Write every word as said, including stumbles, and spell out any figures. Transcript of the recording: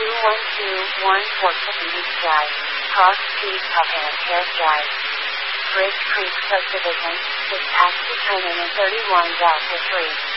two one two one Fort Beach Drive, Cross Street, Papaneset Drive. Bridge Creek Subdivision, with taxi turn in thirty-one Delta three.